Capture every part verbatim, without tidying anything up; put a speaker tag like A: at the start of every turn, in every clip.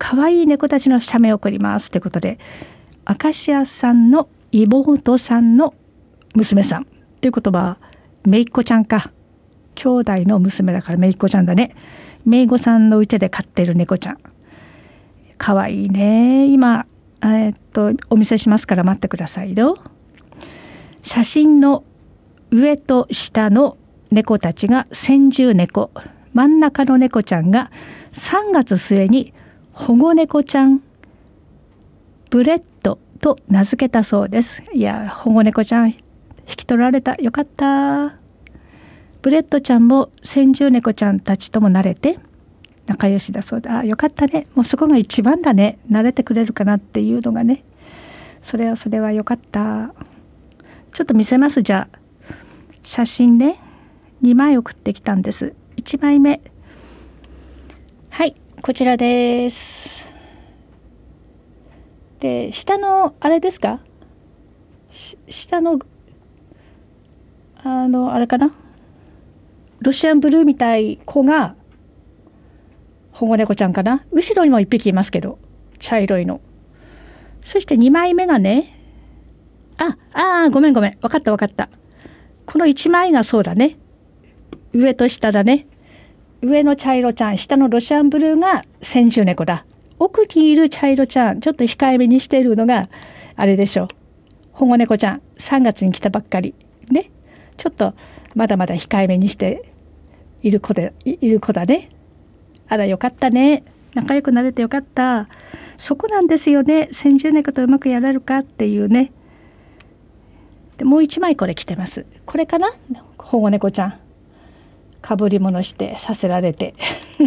A: 可愛い猫たちの写メを送りますということで、明石家さんの妹さんの娘さんという言葉はめいっ子ちゃんか、兄弟の娘だからめいっ子ちゃんだね。めいごさんのうちで飼ってる猫ちゃん、かわいいね。今えー、っとお見せしますから待ってくださいよ。写真の上と下の猫たちが先住猫、真ん中の猫ちゃんがさんがつ末に保護猫ちゃんブレッドと名付けたそうです。いや、保護猫ちゃん引き取られた、よかった。ブレッドちゃんも先住猫ちゃんたちとも慣れて仲良しだそうだ。あ、よかったね。もうそこが一番だね。慣れてくれるかなっていうのがね、それはそれはよかった。ちょっと見せます。じゃあ写真ね、にまい送ってきたんです。いちまいめ、はい、こちらです。で、下のあれですか、下のあのあれかな、ロシアンブルーみたい子が保護猫ちゃんかな。後ろにもいっぴきいますけど、茶色いの。そしてにまいめがね、ああごめんごめん、分かった分かった。このいちまいがそうだね、上と下だね。上の茶色ちゃん、下のロシアンブルーが先住猫だ。奥にいる茶色ちゃん、ちょっと控えめにしているのがあれでしょう、保護猫ちゃん、さんがつに来たばっかりね。ちょっとまだまだ控えめにしている子でいる子だね。あらよかったね、仲良くなれてよかった。そこなんですよね、先住猫とうまくやれるかっていうね。でもう一枚これ来てます。これかな、保護猫ちゃんかぶり物してさせられて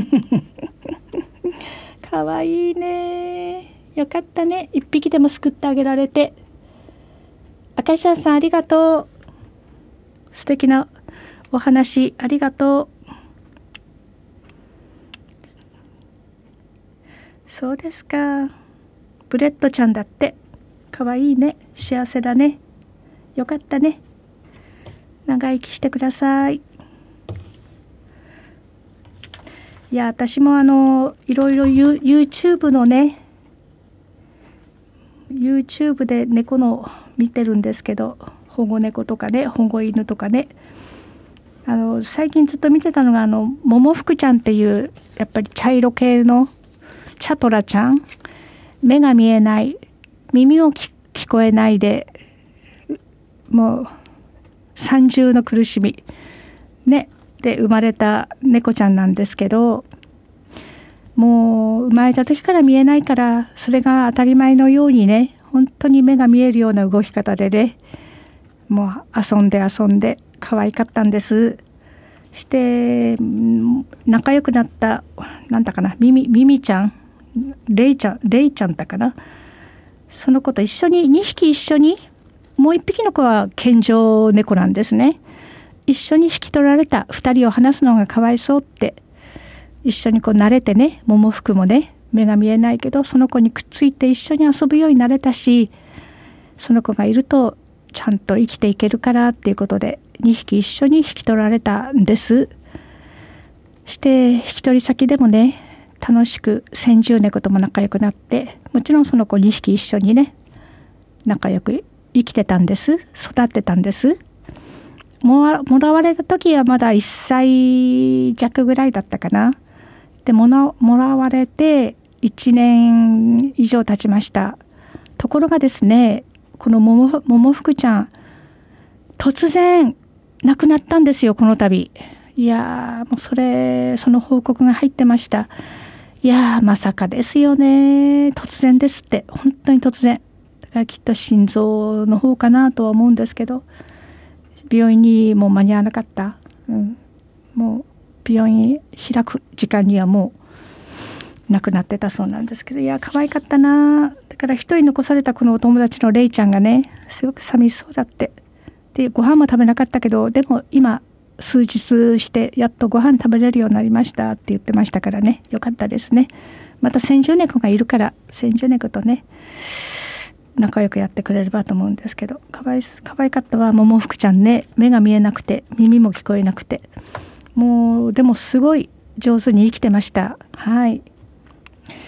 A: かわいいね、よかったね。一匹でも救ってあげられて。明石家さんありがとう、素敵なお話ありがとう。そうですか、ブレッドちゃんだってかわいいね、幸せだね、よかったね、長生きしてください。いや、私もあのいろいろ YouTube のね YouTube で猫の見てるんですけど、保護猫とかね、保護犬とかね、あの最近ずっと見てたのがあのももふくちゃんっていう、やっぱり茶色系のチャトラちゃん、目が見えない、耳も聞こえないで、もう三重の苦しみねで生まれた猫ちゃんなんですけど、もう生まれた時から見えないから、それが当たり前のようにね、本当に目が見えるような動き方でね、もう遊んで遊んで可愛かったんです。して仲良くなった、なんだかな、ミミミミちゃん、レイちゃんレイちゃんだかな、その子と一緒ににひき一緒に、もう一匹の子は健常猫なんですね。一緒に引き取られた、ふたりを離すのがかわいそうって一緒にこう慣れてね、ももふくもね目が見えないけどその子にくっついて一緒に遊ぶようになれたし、その子がいるとちゃんと生きていけるからっていうことでにひき一緒に引き取られたんです。して引き取り先でもね、楽しく先住猫とも仲良くなって、もちろんその子にひき一緒にね仲良く生きてたんです。育ってたんです。もら、もらわれた時はまだいっさいじゃくぐらいだったかな。でもら、もらわれていちねん以上経ちました。ところがですね、このもも、ももふくちゃん突然亡くなったんですよ、この度。いやー、もうそれその報告が入ってました。いやー、まさかですよね、突然ですって、本当に突然だから、きっと心臓の方かなとは思うんですけど、病院にも間に合わなかった、うん、もう病院開く時間にはもう亡くなってたそうなんですけど、いや可愛かったな。だから一人残されたこのお友達のレイちゃんがね、すごく寂しそうだって。でご飯も食べなかったけど、でも今数日してやっとご飯食べれるようになりましたって言ってましたからね、よかったですね。また先住猫がいるから、先住猫とね仲良くやってくれればと思うんですけど、かわいかわいかったわ、ももふくちゃんね。目が見えなくて耳も聞こえなくて、もうでもすごい上手に生きてました。はい、